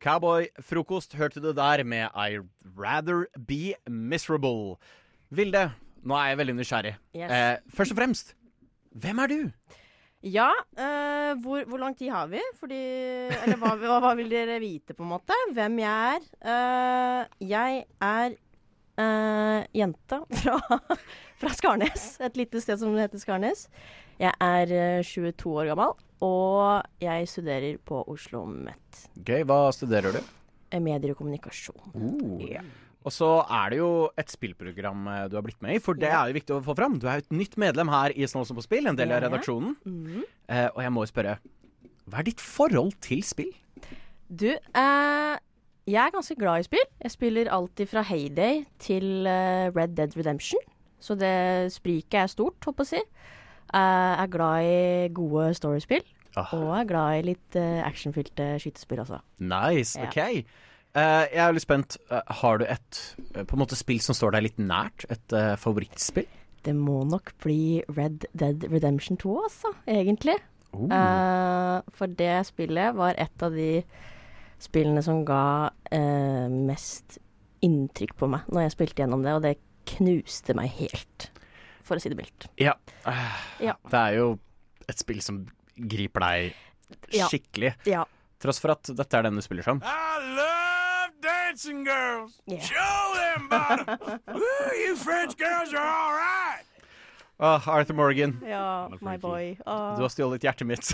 Cowboy-frokost hørte du der med I'd Rather Be Miserable. Vilde, nå er jeg veldig nysgjerrig. Yes. Først og fremst, hvem er du? Ja, hvor lang tid har vi? Eller hva vil dere vite på en måte? Hvem jeg er? Jeg er jente fra Skarnes, et lite sted som heter Skarnes. Jeg er 22 år gammel, og jeg studerer på Oslo Met. Gøy, hva studerer du? Medier og kommunikasjon. Yeah. Og så er det jo et spillprogram du har blitt med i, for det er jo viktig å få fram. Du er jo et nytt medlem her i Snålsen på spill, en del av redaksjonen. Og jeg må jo spørre, hva er ditt forhold til spill? Du, jeg er ganske glad i spill. Jeg spiller alltid fra Heyday til Red Dead Redemption. Så det spriket er stort, håper jeg å si. Jeg er glad i gode storyspill. Og jeg er glad i litt actionfylte skytespill også. Nice, ok. Jeg er litt spent. Har du et på en måte spill som står deg litt nært? Et favorittspill? Det må nok bli Red Dead Redemption 2, altså, egentlig. For det spillet var et av de spillene som ga mest inntrykk på meg når jeg spilte gjennom det, og det knuste meg helt, for å si det mildt. Ja. Det er jo et spill som griper deg skikkelig. Ja. Tross for at dette er den du spiller som. I love dancing girls. Show them bottom. Ooh, you French girls are all right. Arthur Morgan. Ja, my boy. Du har stjålet hjertet mitt.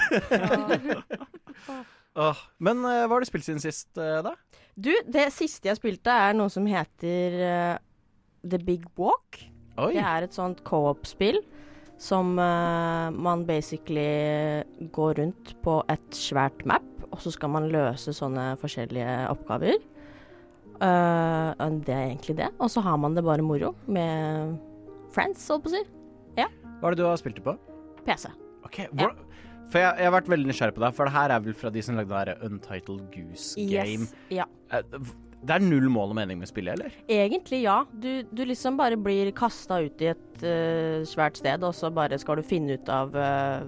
Men hva har du spilt siden sist, da? Du, det siste jeg spilte er noe som heter The Big Walk. Oi. Det er et sånt co-op-spill som man basically går rundt på et svært map, og så skal man løse sånne forskjellige oppgaver. Det er egentlig det. Og så har man det bare moro med friends, så på å si. Ja. Hva er det du har spilt det på? PC. Ok, for jeg har vært veldig nysgjerrig på det, for det her er vel fra de som lagde det her Untitled Goose Game. Yes, ja. Det er null mål og mening med spillet, eller? Egentlig ja. Du liksom bare blir kastet ut i et svært sted, og så bare skal du finne ut av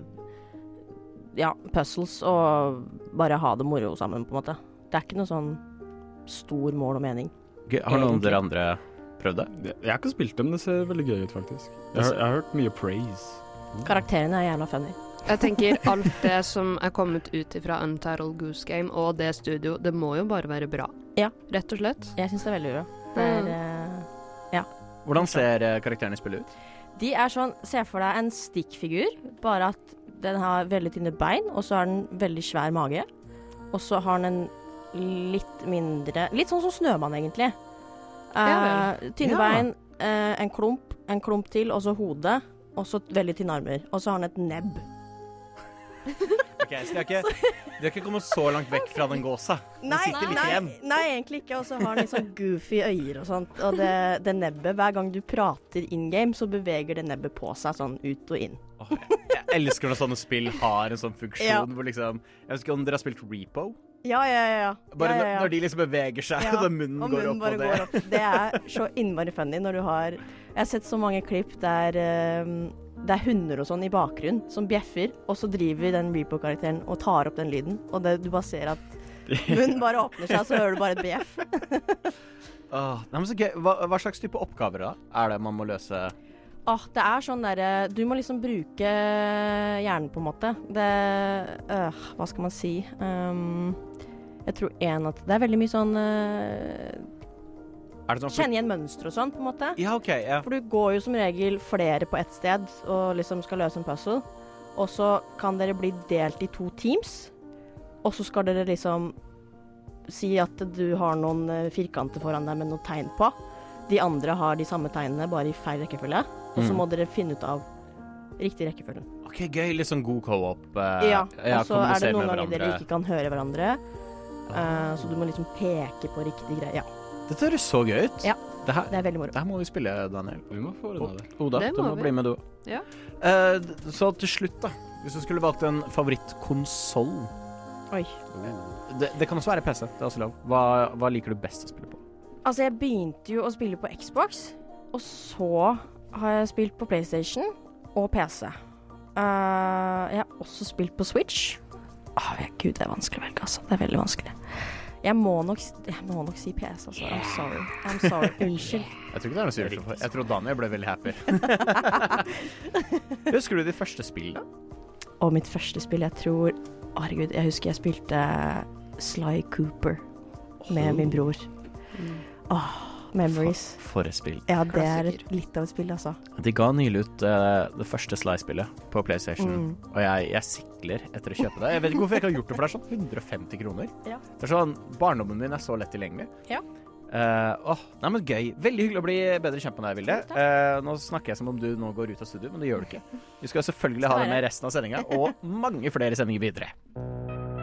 puzzles og bare ha det moro sammen, på en måte. Det er ikke noe sånn stor mål og mening. Har noen dere andre prøvd det? Jeg har ikke spilt det, men det ser veldig gøy ut, faktisk. Jeg har hørt mye praise. Karakterene er jævla funny. Jeg tenker alt det som er kommet ut fra Untitled Goose Game og det studio, det må jo bare være bra. Ja. Rett og slett. Jeg synes det er veldig bra. Det er, Hvordan ser karakterene i spillet ut? De er sånn, se for deg en stikkfigur, bare at den har veldig tynne bein, og så har den veldig svær mage. Og så har den en litt mindre, litt sånn som Snømann egentlig. Tynne bein, en klump til, og så hodet, og så veldig tynne armer. Og så har den et nebb. Ok, så de har ikke kommet så langt vekk fra den gåsa. Den sitter litt igjen. Nei, egentlig ikke. Og så har den litt sånn goofy øyer og sånt. Og det nebbet, hver gang du prater in-game, så beveger det nebbet på seg sånn ut og inn. Jeg elsker når sånne spill har en sånn funksjon hvor liksom, jeg vet ikke om dere har spilt Repo? Ja. Bare når de liksom beveger seg, og munnen går opp og det. Det er så innmari funny når du har, jeg har sett så mange klipp der det er hunder og sånn i bakgrunn som bjeffer, og så driver den Repo-karakteren og tar opp den lyden, og du bare ser at munnen bare åpner seg, så hører du bare et bjeff. Nei, men så gøy. Hva slags type oppgaver da? Er det man må løse? Det er sånn der, du må liksom bruke hjernen på en måte. Hva skal man si? Jeg tror at det er veldig mye sånn sånn kjenne igjen mønster og sånn, på en måte. Ja, ok, ja. For du går jo som regel flere på ett sted og liksom skal løse en puzzle. Og så kan dere bli delt i 2 teams. Og så skal dere liksom si at du har noen firkanter foran deg med noen tegn på. De andre har de samme tegnene, bare i feil rekkefølge. Og så må dere finne ut av riktig rekkefølgen. Ok, gøy. Litt sånn god co-op. Og så er det noen ganger dere ikke kan høre hverandre. Så du må liksom peke på riktig greie. Ja. Dette høres så gøy ut. Ja, det er veldig moro. Det her må vi spille, Daniel. Vi må få det. Oda, du må bli med du. Ja. Så til slutt da, hvis du skulle valgt en favorittkonsol. Oi. Det kan også være PC, det er også lov. Hva liker du best å spille på? Altså, jeg begynte jo å spille på Xbox, og så har jeg spilt på PlayStation og PC. Jeg har også spilt på Switch. Gud, det er vanskelig å velge, altså. Det er veldig vanskelig. Jeg må nok si PS, altså. I'm sorry. Unnskyld. Jeg tror ikke det er noe syrt for. Jeg tror Daniel ble veldig happy. Husker du de første spillene? Og mitt første spill, herregud, jeg husker jeg spilte Sly Cooper med min bror. Memories. For et spill. Ja, det er litt av et spill, altså. De ga nylig ut det første Sly-spillet på PlayStation, og jeg sikler etter å kjøpe det. Jeg vet ikke hvorfor jeg ikke har gjort det, for det er sånn 150 kroner. Ja. Det er sånn, barndommen min er så lett tilgjengelig. Ja. Nei, men gøy. Veldig hyggelig å bli bedre kjent med deg, Vilde. Nå snakker jeg som om du nå går ut av studio, men det gjør du ikke. Vi skal selvfølgelig ha det med resten av sendingen, og mange flere sendinger videre.